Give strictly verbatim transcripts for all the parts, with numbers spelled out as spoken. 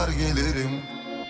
gelirim.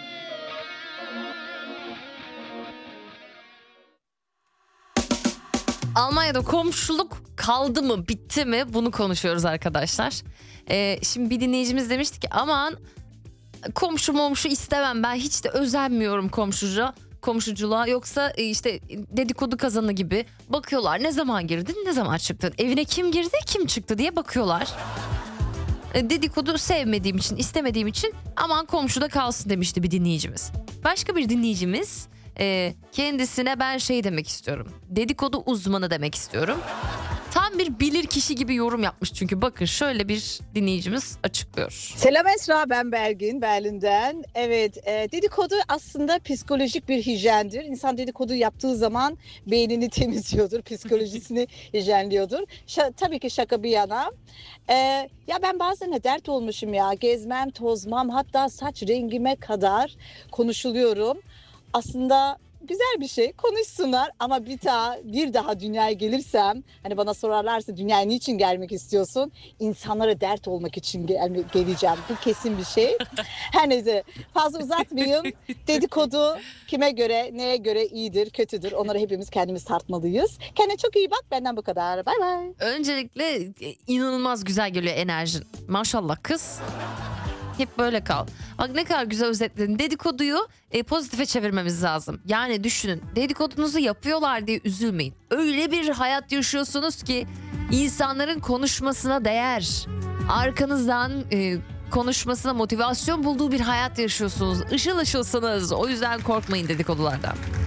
Almanya'da komşuluk kaldı mı, bitti mi? Bunu konuşuyoruz arkadaşlar. Ee, şimdi bir dinleyicimiz demişti ki aman komşu momşu istemem, ben hiç de özenmiyorum komşuca, komşuculuğa. Yoksa e, işte dedikodu kazanı gibi bakıyorlar, ne zaman girdin, ne zaman çıktın, evine kim girdi, kim çıktı diye bakıyorlar. E, dedikodu sevmediğim için, istemediğim için aman komşuda kalsın demişti bir dinleyicimiz. Başka bir dinleyicimiz e, kendisine ben şey demek istiyorum, dedikodu uzmanı demek istiyorum. Tam bir bilir kişi gibi yorum yapmış çünkü bakın şöyle bir dinleyicimiz açıklıyor. Selam Esra, ben Belgin, Berlin'den. Evet, e, dedikodu aslında psikolojik bir hijyendir. İnsan dedikodu yaptığı zaman beynini temizliyordur, psikolojisini hijyenliyordur. Şa- tabii ki şaka bir yana. E, ya ben bazen de dert olmuşum ya, gezmem, tozmam, hatta saç rengime kadar konuşuluyorum. Aslında güzel bir şey, konuşsunlar ama bir daha bir daha dünyaya gelirsem, hani bana sorarlarsa dünyaya niçin gelmek istiyorsun? İnsanlara dert olmak için gel- geleceğim. Bu kesin bir şey. Her neyse, fazla uzatmayayım. Dedikodu kime göre, neye göre iyidir, kötüdür? Onları hepimiz kendimiz tartmalıyız. Kendine çok iyi bak. Benden bu kadar. Bay bay. Öncelikle e, inanılmaz güzel geliyor enerjin. Maşallah kız. Hep böyle kal. Bak ne kadar güzel özetledin. Dedikoduyu e, pozitife çevirmemiz lazım. Yani düşünün, dedikodunuzu yapıyorlar diye üzülmeyin. Öyle bir hayat yaşıyorsunuz ki insanların konuşmasına değer. Arkanızdan e, konuşmasına motivasyon bulduğu bir hayat yaşıyorsunuz. Işıl ışılsınız. O yüzden korkmayın dedikodulardan.